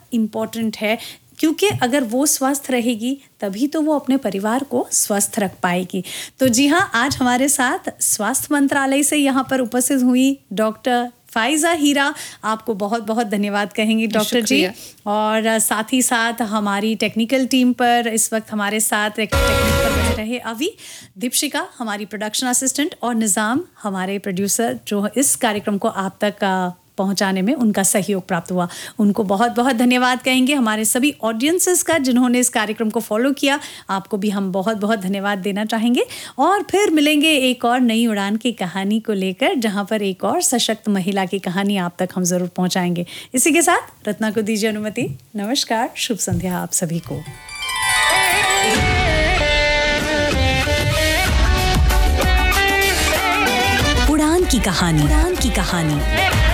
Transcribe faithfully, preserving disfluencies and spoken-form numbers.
Important है, क्योंकि अगर वो स्वस्थ रहेगी तभी तो वो अपने परिवार को स्वस्थ रख पाएगी। तो जी हाँ, आज हमारे साथ स्वास्थ्य मंत्रालय से यहाँ पर उपस्थित हुई डॉक्टर फ़ाइज़ा हीरा, आपको बहुत बहुत धन्यवाद कहेंगे डॉक्टर जी। और साथ ही साथ हमारी टेक्निकल टीम पर इस वक्त हमारे साथ टेक्निक पर बने रहे अभी, दीपशिका हमारी प्रोडक्शन असिस्टेंट और निज़ाम हमारे प्रोड्यूसर जो इस कार्यक्रम को आप तक पहुंचाने में उनका सहयोग प्राप्त हुआ, उनको बहुत बहुत धन्यवाद कहेंगे। हमारे सभी ऑडियंसेस का जिन्होंने इस कार्यक्रम को फॉलो किया, आपको भी हम बहुत बहुत धन्यवाद देना चाहेंगे। और फिर मिलेंगे एक और नई उड़ान की कहानी को लेकर, जहां पर एक और सशक्त महिला की कहानी आप तक हम जरूर पहुंचाएंगे। इसी के साथ रत्ना को दीजिए अनुमति। नमस्कार, शुभ संध्या आप सभी को। उड़ान की कहानी, उड़ान की कहानी।